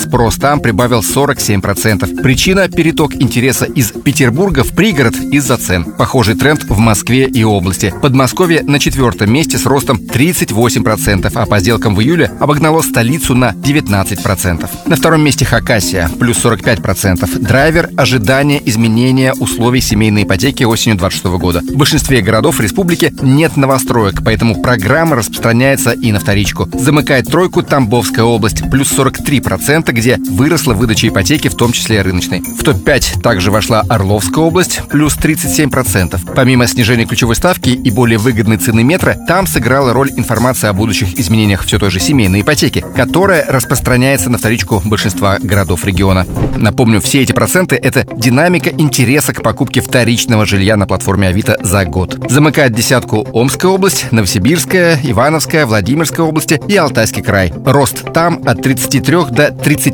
спрос там прибавил 47%. Причина – переток интереса из Петербурга в пригород из-за цен. Похожий тренд в Москве и области. Подмосковье на 4-м месте с ростом 38%, а по сделкам в июле обогнало столицу на 19%. На 2-м месте Хакасия – плюс 45%. Драйвер – ожидание изменения условий семейной ипотеки осенью 2026 года. В большинстве городов республики нет новостроек, поэтому программа распространяется и на вторичку. Замыкает тройку Тамбовская область – плюс 43%, где выросла выдача ипотеки, в том числе рыночной. В топ-5 также вошла Орловская область – плюс 37%. Помимо снижения ключевой ставки и более выгодной цены метра, там сыграла роль информация о будущих изменениях все той же семейной ипотеки, которая распространяется на вторичку большинства городов региона. Напомню, все эти проценты – это динамика интереса к покупке вторичного жилья на платформе Авито за год. Замыкает десятку Омская область, Новосибирская, Ивановская, Владимирская области и Алтайский край. Рост там от 33 до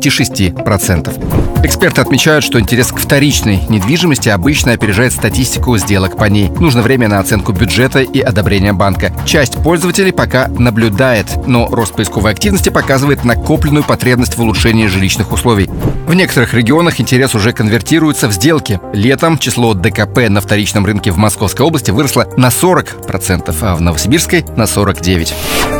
36%. Эксперты отмечают, что интерес к вторичной недвижимости обычно опережает статистику сделок по ней. Нужно время на оценку бюджета и одобрение банка. Часть пользователей пока наблюдает, но рост поисковой активности показывает накопленную потребность в улучшении жилищных условий. В некоторых регионах интерес уже конвертируется в сделки. Летом число ДКП на вторичном рынке в Московской области выросло на 40%, а в Новосибирской – на 49%.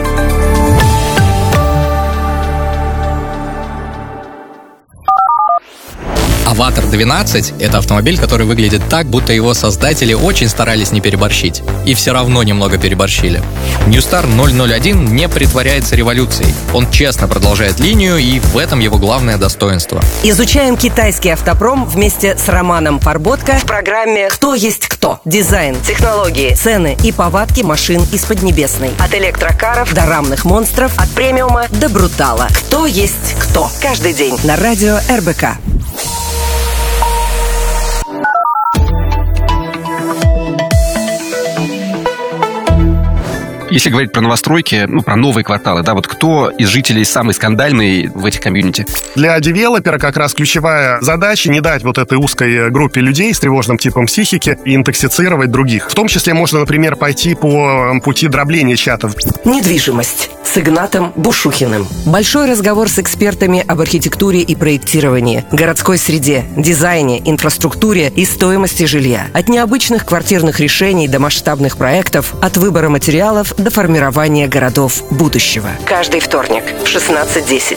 Аватар 12 — это автомобиль, который выглядит так, будто его создатели очень старались не переборщить. И все равно немного переборщили. Ньюстар 001 не притворяется революцией. Он честно продолжает линию, и в этом его главное достоинство. Изучаем китайский автопром вместе с Романом Фарботко в программе «Кто есть кто?». Дизайн, технологии, цены и повадки машин из Поднебесной. От электрокаров до рамных монстров, от премиума до брутала. «Кто есть кто?». Каждый день на радио РБК. Если говорить про новостройки, про новые кварталы, вот кто из жителей самый скандальный в этих комьюнити? Для девелопера как раз ключевая задача не дать вот этой узкой группе людей с тревожным типом психики интоксицировать других. В том числе можно, например, пойти по пути дробления чатов. Недвижимость с Игнатом Бушухиным. Большой разговор с экспертами об архитектуре и проектировании, городской среде, дизайне, инфраструктуре и стоимости жилья. От необычных квартирных решений до масштабных проектов, от выбора материалов до формирования городов будущего. Каждый вторник в 16:10.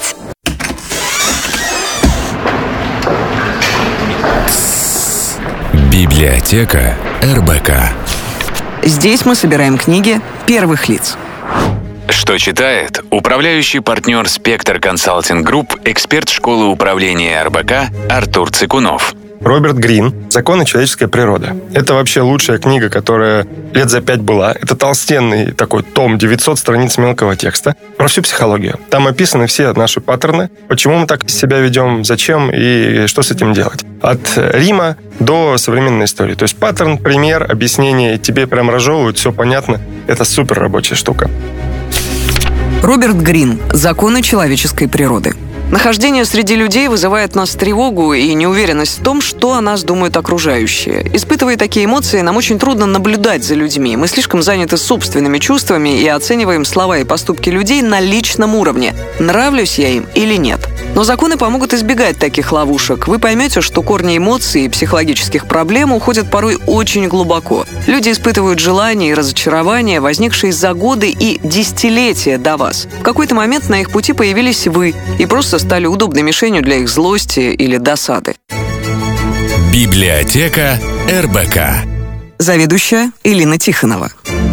Библиотека РБК. Здесь мы собираем книги первых лиц. Что читает управляющий партнер «Спектр Консалтинг Групп», эксперт школы управления РБК Артур Цикунов. Роберт Грин «Законы человеческой природы». Это вообще лучшая книга, которая лет за 5 была. Это толстенный такой том, 900 страниц мелкого текста про всю психологию. Там описаны все наши паттерны, почему мы так себя ведем, зачем и что с этим делать. От Рима до современной истории. То есть паттерн, пример, объяснение, тебе прям разжевывают, все понятно. Это супер рабочая штука. Роберт Грин «Законы человеческой природы». Нахождение среди людей вызывает нас тревогу и неуверенность в том, что о нас думают окружающие. Испытывая такие эмоции, нам очень трудно наблюдать за людьми. Мы слишком заняты собственными чувствами и оцениваем слова и поступки людей на личном уровне. Нравлюсь я им или нет. Но законы помогут избегать таких ловушек. Вы поймете, что корни эмоций и психологических проблем уходят порой очень глубоко. Люди испытывают желания и разочарования, возникшие за годы и десятилетия до вас. В какой-то момент на их пути появились вы и просто стали удобной мишенью для их злости или досады. Библиотека РБК. Заведующая Элина Тихонова.